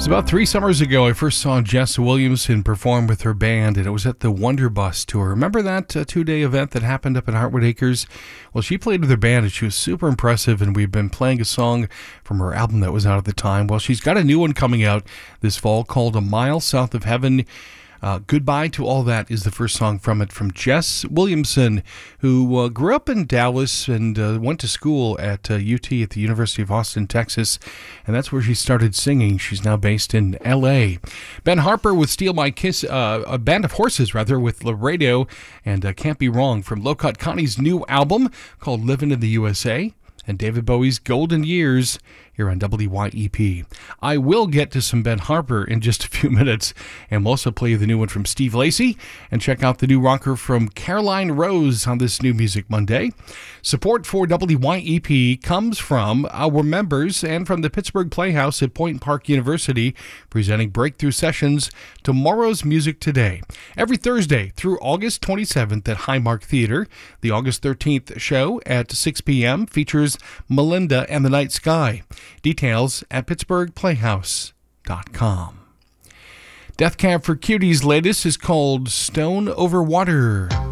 It was about 3 summers ago I first saw Jess Williamson perform with her band, and it was at the Wonderbus tour. Remember that two-day event that happened up at Heartwood Acres? Well, she played with her band, and she was super impressive, and we've been playing a song from her album that was out at the time. Well, she's got a new one coming out this fall called A Mile South of Heaven. Goodbye to All That is the first song from it, from Jess Williamson, who grew up in Dallas and went to school at UT at the University of Austin, Texas, and that's where she started singing. She's now based in L.A. Ben Harper with Steal My Kiss, a band of horses, rather, with Laredo and Can't Be Wrong from Low-Cut Connie's new album called Livin' in the USA, and David Bowie's Golden Years here on WYEP. I will get to some Ben Harper in just a few minutes, and we'll also play the new one from Steve Lacy and check out the new rocker from Caroline Rose on this New Music Monday. Support for WYEP comes from our members and from the Pittsburgh Playhouse at Point Park University, presenting breakthrough sessions Tomorrow's Music Today. Every Thursday through August 27th at Highmark Theater. The August 13th show at 6 p.m. features Melinda and the Night Sky. Details at pittsburghplayhouse.com. Death Cab for Cutie's latest is called Stone Over Water.